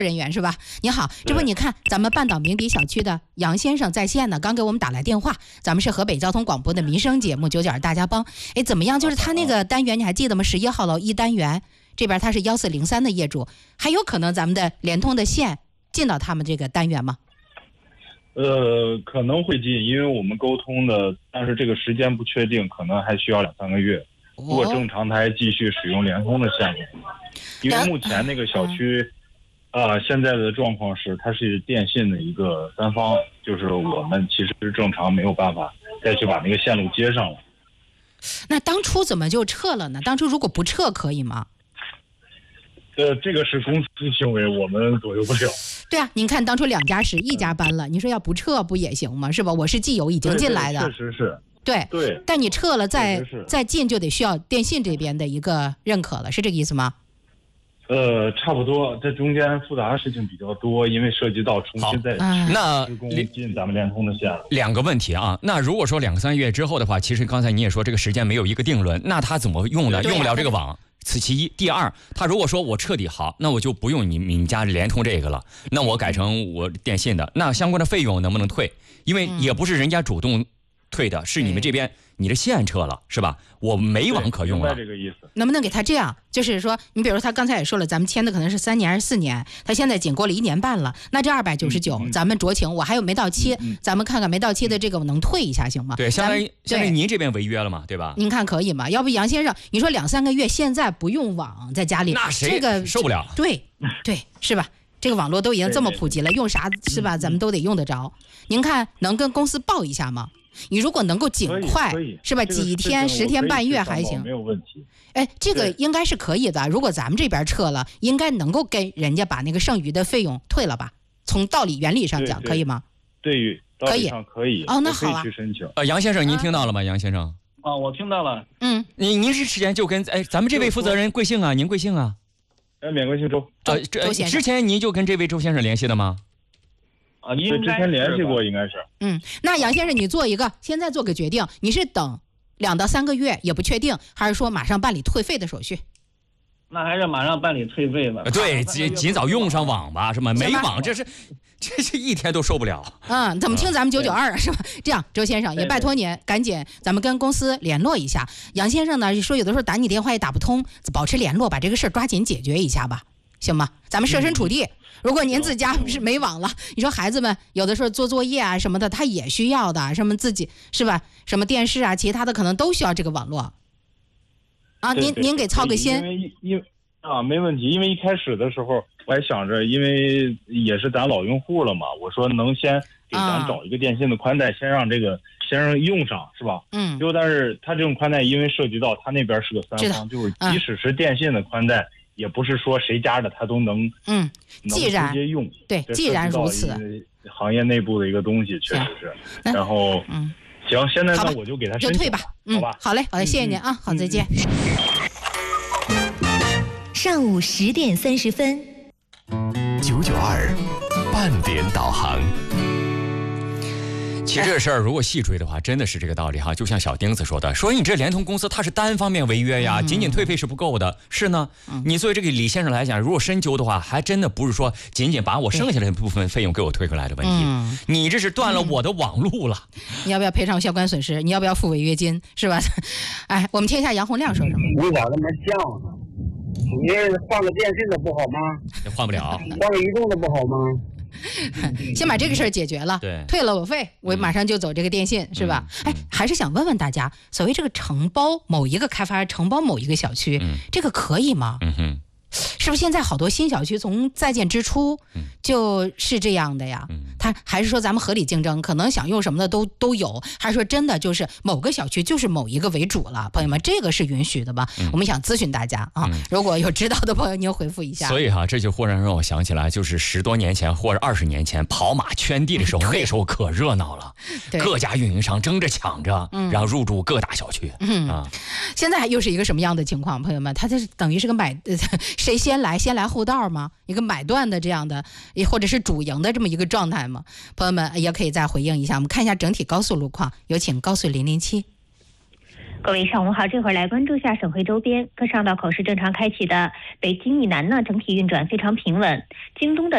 人员是吧？你好，这不你看咱们半岛鸣笛小区的杨先生在线呢，刚给我们打来电话。咱们是河北交通广播的民生节目992大家帮。哎，怎么样？就是他那个单元你还记得吗？11号楼1单元这边他是1403的业主，还有可能咱们的联通的线进到他们这个单元吗？ 可能会进，因为我们沟通的，但是这个时间不确定，可能还需要2、3个月。如果正常，他还继续使用联通的线路，因为目前那个小区，现在的状况是它是电信的一个三方，就是我们其实正常没有办法再去把那个线路接上了。 那当初怎么就撤了呢？当初如果不撤可以吗？ 这个是公司行为，我们左右不了。 对啊，您看当初2家是一家搬了，你说要不撤不也行吗？是吧？我是既有已经进来的， 确实是。 对，但你撤了再进就得需要电信这边的一个认可了，是这个意思吗？ 差不多，这中间复杂的事情比较多，因为涉及到重新再施工进咱们联通的线了。 2个问题啊，那如果说2、3月之后的话，其实刚才你也说这个时间没有一个定论，那他怎么用呢？用不了这个网。此其一。第二，他如果说我彻底好，那我就不用你家联通这个了，那我改成我电信的，那相关的费用能不能退？因为也不是人家主动退的，是你们这边你的线撤了，是吧？我没网可用了。 这个意思。 能不能给他这样？就是说，你比如他刚才也说了，咱们签的可能是3年还是4年，他现在仅过了1年半了，那这299，咱们酌情，我还有没到期，咱们看看没到期的这个我能退一下行吗？ 对，相当于您这边违约了嘛，对吧？ 您看可以吗？要不杨先生，你说2、3个月现在不用网在家里， 那谁这个受不了？ 对，是吧？这个网络都已经这么普及了，用啥是吧？咱们都得用得着。您看能跟公司报一下吗？你如果能够尽快，是吧？几天、10天半月还行， 没有问题。 哎，这个应该是可以的。如果咱们这边撤了，应该能够跟人家把那个剩余的费用退了吧？从道理原理上讲，可以吗？ 对于道理上可以。 哦，那好啊。 可以去申请。 杨先生，您听到了吗？杨先生。 我听到了。 您是之前就跟咱们这位负责人贵姓啊？您贵姓啊？ 免贵姓周。 周先生。 之前您就跟这位周先生联系的吗？ 对，之前联系过，应该是。 那杨先生，你现在做个决定，你是等2到3个月也不确定，还是说马上办理退费的手续？ 那还是马上办理退费吧。 对，尽早用上网吧，是吗？没网这是一天都受不了。 怎么听咱们992啊，是吧？这样，周先生也拜托您赶紧，咱们跟公司联络一下。杨先生呢说有的时候打你电话也打不通，保持联络，把这个事儿抓紧解决一下吧，行吗？咱们设身处地。如果您自家是没网了，你说孩子们有的时候做作业啊什么的，他也需要的，什么自己是吧？什么电视啊，其他的可能都需要这个网络。您给操个心。 没问题，因为一开始的时候我还想着，因为也是咱老用户了嘛，我说能先给咱找一个电信的宽带，先让用上，是吧？结果但是他这种宽带，因为涉及到他那边是个三方，就是即使是电信的宽带。也不是说谁家的他都能既然直接用。 对，既然如此， 行业内部的一个东西确实是。然后行，现在呢我就给他申请， 就退吧。 好吧， 好嘞，谢谢您啊，好，再见。 上午10点30分 ，992半点导航。 其实这事儿如果细追的话，真的是这个道理哈。就像小钉子说的，说你这联通公司它是单方面违约呀，仅仅退费是不够的。是呢，你作为这个李先生来讲，如果深究的话，还真的不是说仅仅把我剩下的部分费用给我退回来的问题。你这是断了我的网路了。 你要不要赔偿相关损失？你要不要付违约金？是吧？哎，我们听一下杨洪亮说什么。 你咋那么犟呢？你换个电信的不好吗？ 换不了。 换个移动的不好吗？ 先把这个事儿解决了， 对， 退了我费，我马上就走这个电信，是吧？还是想问问大家，所谓这个承包某一个开发承包某一个小区，这个可以吗？是不是现在好多新小区从在建之初就是这样的呀？他还是说咱们合理竞争，可能想用什么的都有，还是说真的就是某个小区就是某一个为主了？朋友们，这个是允许的吧？我们想咨询大家啊，如果有知道的朋友，您回复一下。 所以这就忽然让我想起来，就是10多年前或者20年前跑马圈地的时候，那时候可热闹了，各家运营商争着抢着，然后入驻各大小区。 现在又是一个什么样的情况？朋友们，他这等于是个谁先来后到吗？一个买断的这样的，或者是主营的这么一个状态吗？朋友们也可以再回应一下。我们看一下整体高速路况，有请高速007。 各位上午好，这会儿来关注一下省会周边各上道口是正常开启的，北京以南呢整体运转非常平稳，京东的